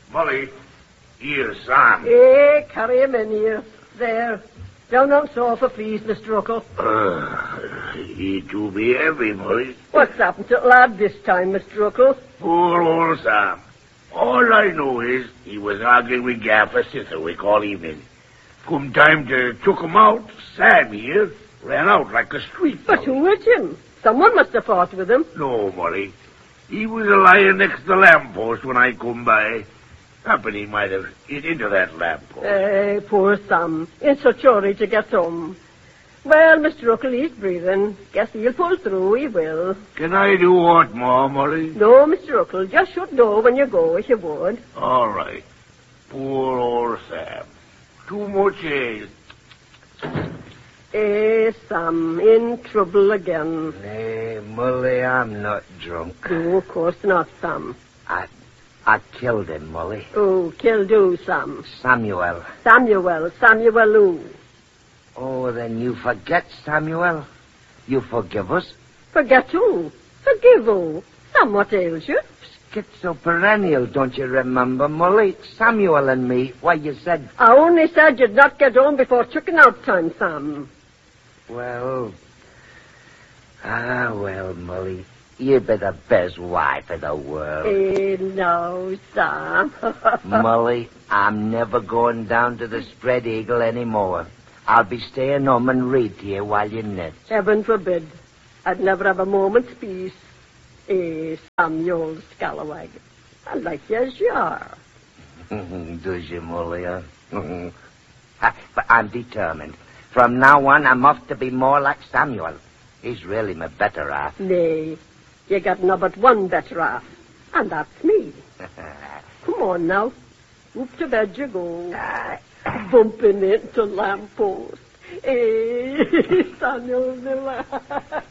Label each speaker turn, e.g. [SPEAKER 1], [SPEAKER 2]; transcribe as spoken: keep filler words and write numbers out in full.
[SPEAKER 1] Molly, here, Sam.
[SPEAKER 2] Eh, carry him in here. There. Down on sofa, please, Mister Ruckle.
[SPEAKER 1] Uh, he do be heavy, Molly.
[SPEAKER 2] What's happened to the lad this time, Mister Ruckle?
[SPEAKER 1] Poor old Sam. All I know is he was arguing with Gaffer Sitherwick all evening. Come time to took him out, Sam here ran out like a street.
[SPEAKER 2] But who was him? Someone must have fought with him.
[SPEAKER 1] No, Molly. He was a lying next to the lamppost when I come by. Happen he might have hit into that lamppost.
[SPEAKER 2] Eh, poor Sam. In such a hurry to get home. Well, Mister Ruckle, he's breathing. Guess he'll pull through, he will.
[SPEAKER 1] Can I do what more, Molly?
[SPEAKER 2] No, Mister Ruckle, just shut door when you go, if you would.
[SPEAKER 1] All right. Poor old Sam. Too much ale.
[SPEAKER 2] Eh, Sam, in trouble again.
[SPEAKER 3] Nay, Molly, I'm not drunk.
[SPEAKER 2] No, of course not, Sam.
[SPEAKER 3] I, I killed him, Molly.
[SPEAKER 2] Oh, killed who, Sam?
[SPEAKER 3] Samuel.
[SPEAKER 2] Samuel, Samuel who?
[SPEAKER 3] Oh, then you forget, Samuel. You forgive us.
[SPEAKER 2] Forget who? Forgive who? Sam, what ails you?
[SPEAKER 3] Schizoperennial, don't you remember, Molly? Samuel and me, why you said...
[SPEAKER 2] I only said you'd not get home before chicken out time, Sam.
[SPEAKER 3] Well... Ah, well, Molly, you be the best wife in the world.
[SPEAKER 2] Eh, no, Sam.
[SPEAKER 3] Molly, I'm never going down to the Spread Eagle anymore. I'll be staying home and read to you while you knit.
[SPEAKER 2] Heaven forbid. I'd never have a moment's peace. Eh, Sam, you old scalawag. I like you as you are.
[SPEAKER 3] Does you, Molly, huh? Ha, but I'm determined. From now on, I'm off to be more like Samuel. He's really my better half.
[SPEAKER 2] Nay, you got no but one better half, and that's me. Come on now. Up to bed you go. Bumping into lamppost. Eh, Samuel,